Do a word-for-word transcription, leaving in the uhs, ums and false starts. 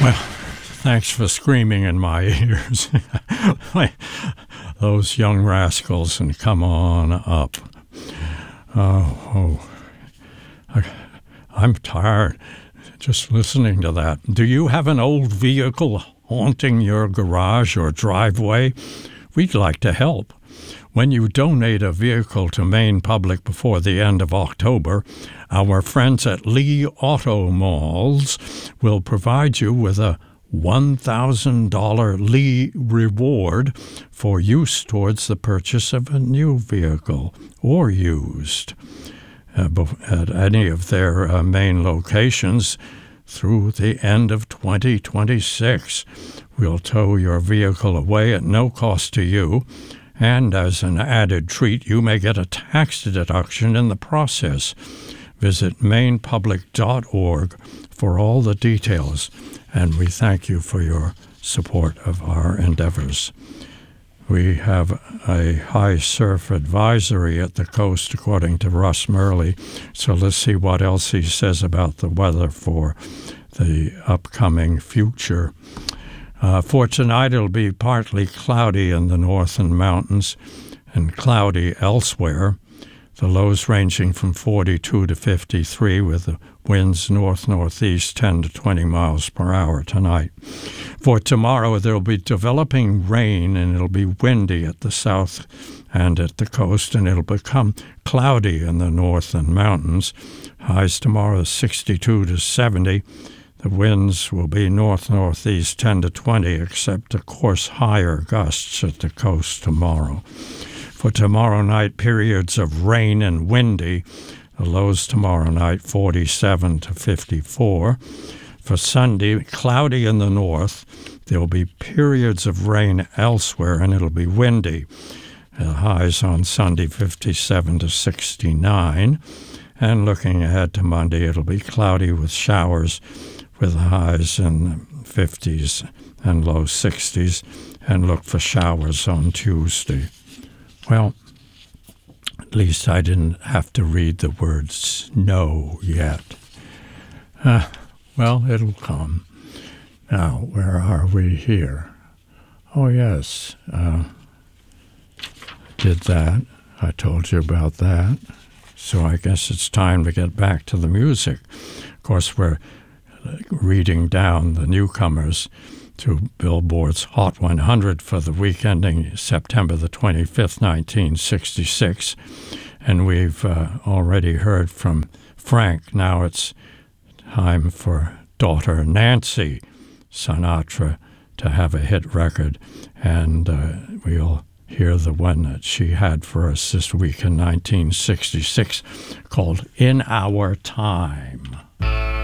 Thanks for screaming in my ears. Those young rascals, and come on up. Oh, oh. I, I'm tired just listening to that. Do you have an old vehicle haunting your garage or driveway? We'd like to help. When you donate a vehicle to Maine Public before the end of October, our friends at Lee Auto Malls will provide you with a one thousand dollars Lee reward for use towards the purchase of a new vehicle or used uh, at any of their uh, main locations through the end of twenty twenty-six. We'll tow your vehicle away at no cost to you, and as an added treat, you may get a tax deduction in the process. Visit maine public dot org for all the details, and we thank you for your support of our endeavors. We have a high surf advisory at the coast, according to Russ Murley, so let's see what else he says about the weather for the upcoming future. Uh, for tonight, it'll be partly cloudy in the northern mountains and cloudy elsewhere. The lows ranging from forty-two to fifty-three, with the winds north-northeast ten to twenty miles per hour tonight. For tomorrow, there'll be developing rain, and it'll be windy at the south and at the coast, and it'll become cloudy in the northern mountains. Highs tomorrow is sixty-two to seventy. The winds will be north-northeast ten to twenty, except, of course, higher gusts at the coast tomorrow. For tomorrow night, periods of rain and windy. The lows tomorrow night, forty-seven to fifty-four. For Sunday, cloudy in the north. There will be periods of rain elsewhere, and it'll be windy. The highs on Sunday, fifty-seven to sixty-nine. And looking ahead to Monday, it'll be cloudy with showers, with highs in the fifties and low sixties, and look for showers on Tuesday. Well, at least I didn't have to read the word snow yet. Uh, well, it'll come. Now, where are we here? Oh, yes, uh, did that. I told you about that. So I guess it's time to get back to the music. Of course, we're reading down the newcomers to Billboard's Hot one hundred for the week ending September the twenty-fifth, nineteen sixty-six. And we've uh, already heard from Frank. Now it's time for daughter Nancy Sinatra to have a hit record. And uh, we'll hear the one that she had for us this week in nineteen sixty-six called In Our Time.